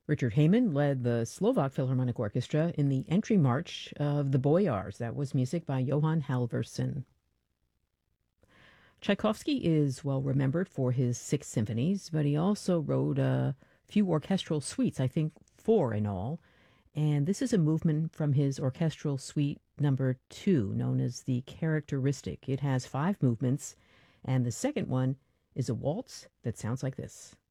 Richard Heyman led the Slovak Philharmonic Orchestra in the entry march of the Boyars. That was music by Johann Halvorsen. Tchaikovsky is well remembered for his six symphonies, but he also wrote a few orchestral suites, I think four in all. And this is a movement from his orchestral suite number 2, known as the Characteristic. It has five movements, and the second one is a waltz that sounds like this.